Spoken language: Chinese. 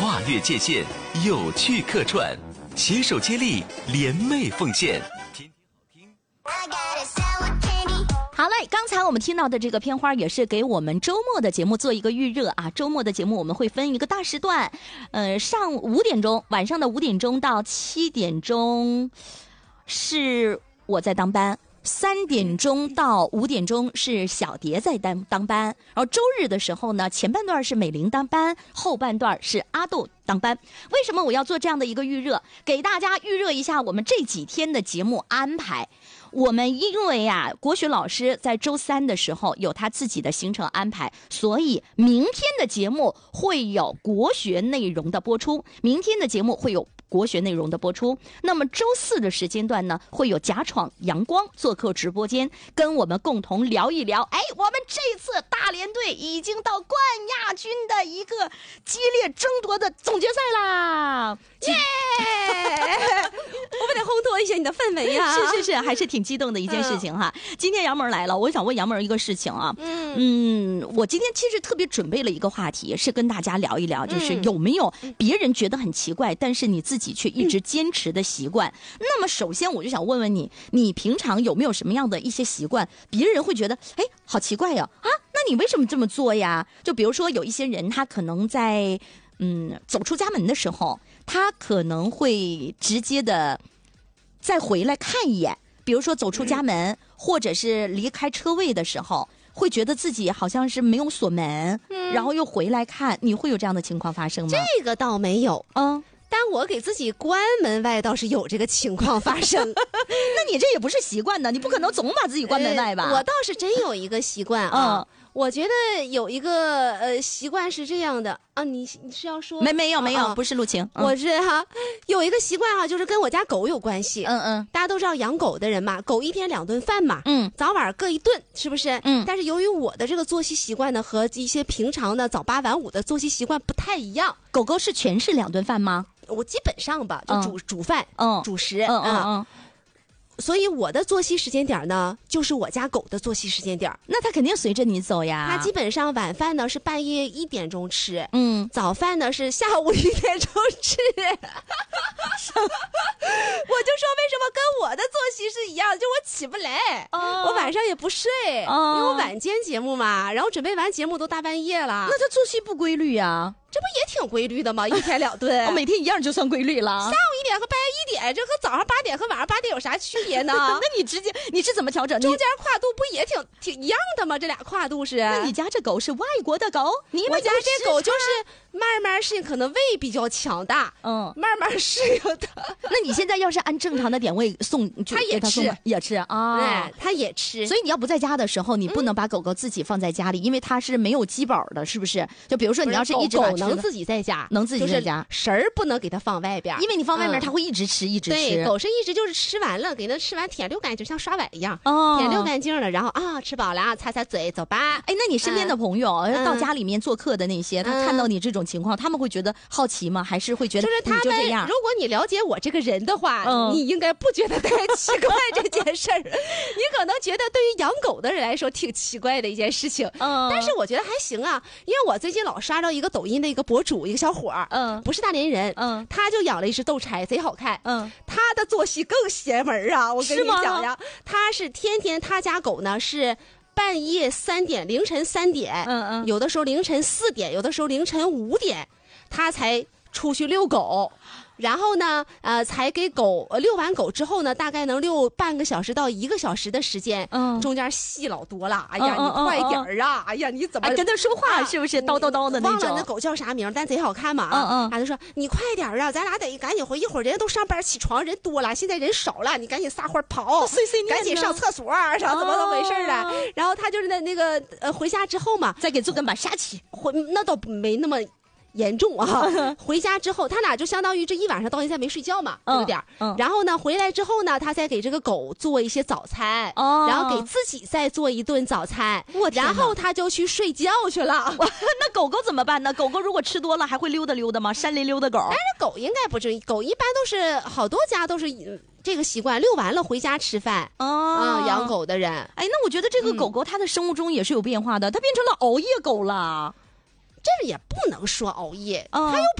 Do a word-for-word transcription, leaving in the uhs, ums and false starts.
跨越界限，有趣客串，携手接力，联袂奉献。 好嘞，刚才我们听到的这个片花也是给我们周末的节目做一个预热啊。周末的节目我们会分一个大时段，呃，上五点钟，晚上的五点钟到七点钟是我在当班。三点钟到五点钟是小蝶在当当班，然后周日的时候呢，前半段是美玲当班，后半段是阿豆当班。为什么我要做这样的一个预热？给大家预热一下我们这几天的节目安排。我们因为啊，国学老师在周三的时候有他自己的行程安排，所以明天的节目会有国学内容的播出。明天的节目会有国学内容的播出。那么周四的时间段呢，会有贾闯阳光做客直播间，跟我们共同聊一聊。哎，我们这次大连队已经到冠亚军的一个激烈争夺的总决赛啦！ 耶！我们得烘托一下你的氛围呀、啊！ 是是是，还是挺激动的一件事情哈。嗯、今天杨门来了，我想问杨门一个事情啊。嗯嗯，我今天其实特别准备了一个话题，是跟大家聊一聊，就是有没有别人觉得很奇怪，但是你自己却一直坚持的习惯。嗯、那么首先我就想问问你，你平常有没有什么样的一些习惯，别人会觉得哎好奇怪呀啊？那你为什么这么做呀？就比如说有一些人，他可能在嗯走出家门的时候，他可能会直接的再回来看一眼，比如说走出家门，嗯、或者是离开车位的时候，会觉得自己好像是没有锁门，嗯、然后又回来看，你会有这样的情况发生吗？ 这个倒没有，嗯。但我给自己关门外倒是有这个情况发生。 那你这也不是习惯呢，你不可能总把自己关门外吧？ 呃、我倒是真有一个习惯啊。嗯，我觉得有一个呃习惯是这样的啊，你你是要说没没有没有、啊、不是陆晴、 嗯、我是哈有一个习惯哈、啊，就是跟我家狗有关系。 嗯嗯， 大家都知道养狗的人嘛，狗一天两顿饭嘛，嗯，早晚各一顿，是不是？嗯，但是由于我的这个作息习惯呢，和一些平常的早八晚五的作息习惯不太一样。 狗狗是全是两顿饭吗？ 我基本上吧，就煮、嗯、煮饭，嗯，主食， 嗯嗯嗯。 所以我的作息时间点呢，就是我家狗的作息时间点。 那它肯定随着你走呀。 它基本上晚饭呢是半夜一点钟吃，嗯，早饭呢是下午一点钟吃。我就说为什么跟我的作息是一样，就我起不来，哦、我晚上也不睡，哦、因为我晚间节目嘛，然后准备完节目都大半夜了。 那它作息不规律呀？ 这不也挺规律的吗？一天两顿， 我每天一样就算规律了。 下午一点和半夜一点，这和早上八点和晚上八点有啥区别呢？ 那你直接你是怎么调整？ 中间跨度不也挺挺一样的吗？这俩跨度是？ 那你家这狗是外国的狗？你我家这狗就是慢慢适应，可能胃比较强大，嗯，慢慢适应的。 那你现在要是按正常的点位送， 它也吃， 也吃啊， 对，它也吃。 所以你要不在家的时候，你不能把狗狗自己放在家里，嗯、因为它是没有鸡饱的，是不是？就比如说你要是一直把狗能自己在家。 能自己在家， 就是、食儿不能给它放外边， 因为你放外面，它、嗯、会一直吃，一直吃。 对，狗是一直就是吃完了，给它吃完舔溜干净，像刷碗一样，哦、舔溜干净了，然后啊吃饱了，擦擦嘴，走吧。 哎，那你身边的朋友、嗯、到家里面做客的那些，嗯、他看到你这种情况，他们会觉得好奇吗？还是会觉得就是他们你就这样？ 如果你了解我这个人的话，嗯、你应该不觉得太奇怪这件事儿。你可能觉得对于养狗的人来说挺奇怪的一件事情，嗯、但是我觉得还行啊，因为我最近老刷到一个抖音的一个博主，一个小伙儿，嗯。不是大连人，嗯，他就养了一只斗柴，贼好看，嗯，他的作息更邪门啊！我跟你讲呀，他是天天他家狗呢是半夜三点，凌晨三点，嗯嗯，有的时候凌晨四点，有的时候凌晨五点，他才出去遛狗。然后呢，呃，才给狗呃遛完狗之后呢，大概能遛半个小时到一个小时的时间，嗯，中间戏老多了。哎呀，嗯、你快点儿啊！嗯、哎呀，你怎么、 哎、跟他说话、啊、是不是叨叨叨的那种？ 忘了那狗叫啥名，但贼好看嘛啊！嗯嗯，他就说你快点儿啊，咱俩得赶紧回，一会儿人家都上班起床，人多了，现在人少了，你赶紧撒欢跑， 碎碎念， 赶紧上厕所，然后怎么怎么回事啊？哦、然后他就是那那个呃，回家之后嘛， 再给做根把杀起， 回那倒没那么。严重啊！回家之后，他俩就相当于这一晚上到现在没睡觉嘛，这个点儿。嗯，然后呢，回来之后呢，他再给这个狗做一些早餐，哦，然后给自己再做一顿早餐。我然后他就去睡觉去了。 那狗狗怎么办呢？狗狗如果吃多了，还会溜达溜达吗？山里溜达狗？ 但是狗应该不至于，狗一般都是好多家都是这个习惯，遛完了回家吃饭。哦，啊、嗯，养狗的人， 哎，那我觉得这个狗狗它的生物钟也是有变化的，它变成了熬夜狗了。 这也不能说熬夜，嗯、它又